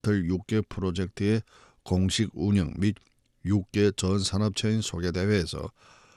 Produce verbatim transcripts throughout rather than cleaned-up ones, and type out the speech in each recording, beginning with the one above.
디지털 육 개 프로젝트의 공식 운영 및 육 개 전 산업체인 소개대회에서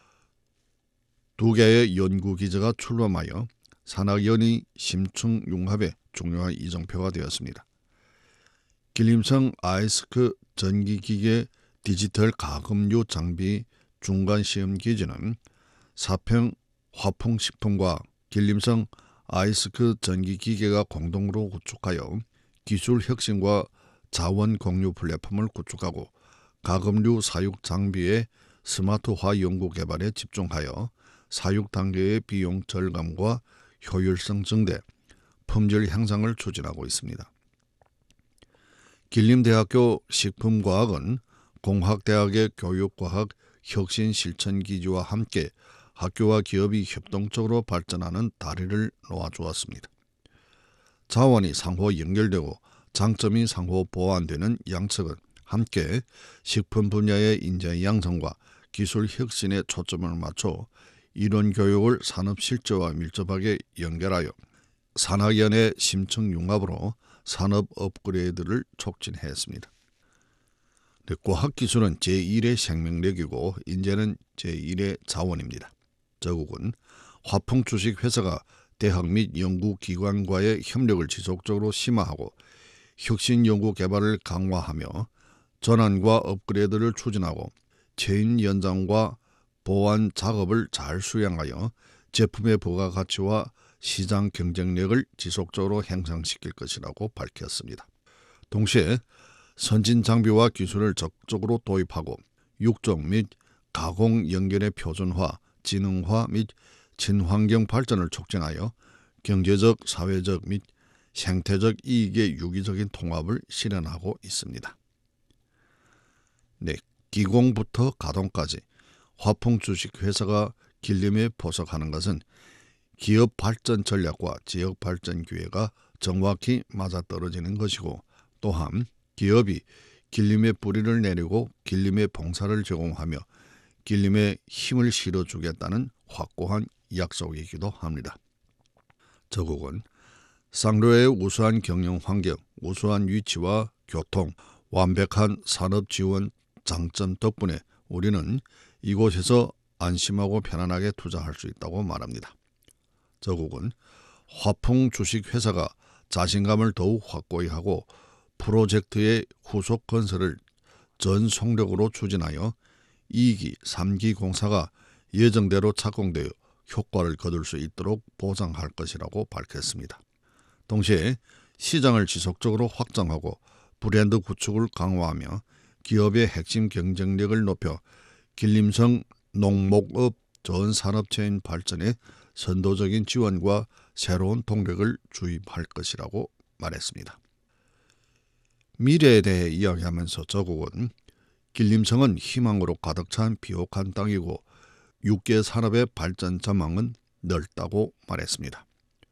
두 개의 연구기지가 출범하여 산학연의 심층 융합의 중요한 이정표가 되었습니다. 길림성 아이스크 전기기계 디지털 가금류 장비 중간시험기지는 사평 화풍식품과 길림성 아이스크 전기기계가 공동으로 구축하여 기술 혁신과 자원 공유 플랫폼을 구축하고 가금류 사육 장비의 스마트화 연구 개발에 집중하여 사육 단계의 비용 절감과 효율성 증대, 품질 향상을 추진하고 있습니다. 길림대학교 식품과학은 공학대학의 교육과학 혁신 실천기지와 함께 학교와 기업이 협동적으로 발전하는 다리를 놓아주었습니다. 자원이 상호 연결되고 장점이 상호 보완되는 양측은 함께 식품 분야의 인재 양성과 기술 혁신에 초점을 맞춰 이론 교육을 산업 실제와 밀접하게 연결하여 산학연의 심층 융합으로 산업 업그레이드를 촉진했습니다. 과학기술은 제일의 생명력이고 인재는 제일의 자원입니다. 저국은 화풍주식회사가 대학 및 연구기관과의 협력을 지속적으로 심화하고 혁신 연구 개발을 강화하며 전환과 업그레이드를 추진하고 체인 연장과 보완 작업을 잘 수행하여 제품의 부가가치와 시장 경쟁력을 지속적으로 향상시킬 것이라고 밝혔습니다. 동시에 선진 장비와 기술을 적극적으로 도입하고 육종 및 가공 연결의 표준화, 지능화 및 친환경 발전을 촉진하여 경제적, 사회적 및 생태적 이익의 유기적인 통합을 실현하고 있습니다. 네, 기공부터 가동까지 화풍주식회사가 길림에 포석하는 것은 기업 발전 전략과 지역 발전 기회가 정확히 맞아떨어지는 것이고 또한 기업이 길림의 뿌리를 내리고 길림의 봉사를 제공하며 길림에 힘을 실어주겠다는 확고한 약속이기도 합니다. 저국은 쌍로의 우수한 경영 환경, 우수한 위치와 교통, 완벽한 산업 지원 장점 덕분에 우리는 이곳에서 안심하고 편안하게 투자할 수 있다고 말합니다. 저국은 화풍 주식회사가 자신감을 더욱 확고히 하고 프로젝트의 후속 건설을 전 속력으로 추진하여 이 기, 삼 기 공사가 예정대로 착공되어 효과를 거둘 수 있도록 보장할 것이라고 밝혔습니다. 동시에 시장을 지속적으로 확장하고 브랜드 구축을 강화하며 기업의 핵심 경쟁력을 높여 길림성 농목업 전 산업체인 발전에 선도적인 지원과 새로운 동력을 주입할 것이라고 말했습니다. 미래에 대해 이야기하면서 저국은 길림성은 희망으로 가득 찬 비옥한 땅이고 육 개 산업의 발전 전망은 넓다고 말했습니다.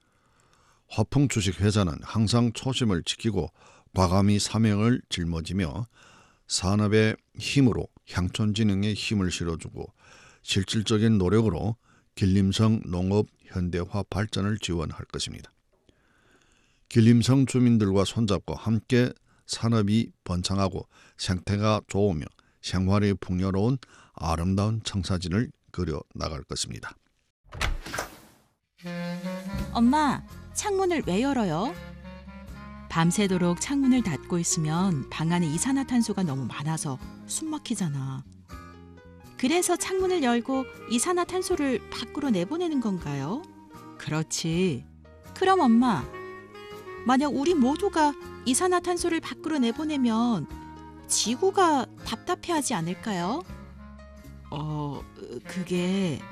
화풍주식회사는 항상 초심을 지키고 과감히 사명을 짊어지며 산업의 힘으로 향촌진흥에 힘을 실어주고 실질적인 노력으로 길림성 농업 현대화 발전을 지원할 것입니다. 길림성 주민들과 손잡고 함께 산업이 번창하고 생태가 좋으며 생활이 풍요로운 아름다운 청사진을 그려 나갈 것입니다. 엄마, 창문을 왜 열어요? 밤새도록 창문을 닫고 있으면 방 안에 이산화탄소가 너무 많아서 숨 막히잖아. 그래서 창문을 열고 이산화탄소를 밖으로 내보내는 건가요? 그렇지. 그럼 엄마, 만약 우리 모두가 이산화탄소를 밖으로 내보내면 지구가 답답해하지 않을까요? 어, 그게